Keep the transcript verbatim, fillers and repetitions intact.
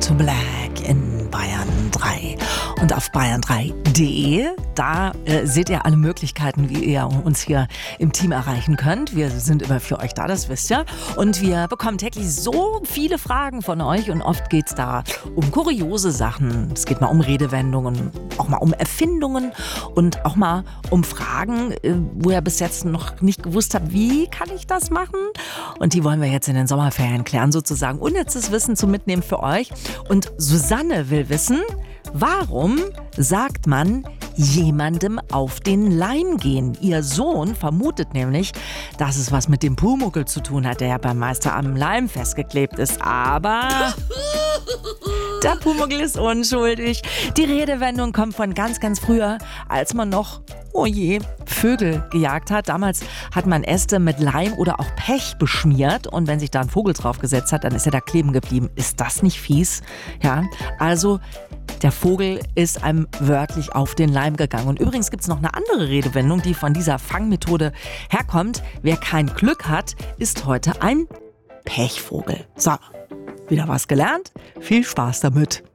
to Black in Bayern drei. Und auf bayern drei punkt de, da äh, seht ihr alle Möglichkeiten, wie ihr uns hier im Team erreichen könnt. Wir sind immer für euch da, das wisst ihr. Und wir bekommen täglich so viele Fragen von euch und oft geht es da um kuriose Sachen. Es geht mal um Redewendungen, auch mal um Erfindungen und auch mal um Fragen, äh, wo ihr bis jetzt noch nicht gewusst habt, wie kann ich das machen? Und die wollen wir jetzt in den Sommerferien klären sozusagen. Unnützes Wissen zum Mitnehmen für euch. Und Susanne will wissen, warum sagt man jemandem auf den Leim gehen? Ihr Sohn vermutet nämlich, dass es was mit dem Pumuckl zu tun hat, der ja beim Meister am Leim festgeklebt ist. Aber der Pumuckl ist unschuldig. Die Redewendung kommt von ganz, ganz früher, als man noch, oh je, Vögel gejagt hat. Damals hat man Äste mit Leim oder auch Pech beschmiert und wenn sich da ein Vogel drauf gesetzt hat, dann ist er da kleben geblieben. Ist das nicht fies? Ja, also der Vogel ist einem wörtlich auf den Leim gegangen. Und übrigens gibt es noch eine andere Redewendung, die von dieser Fangmethode herkommt. Wer kein Glück hat, ist heute ein Pechvogel. So, wieder was gelernt. Viel Spaß damit.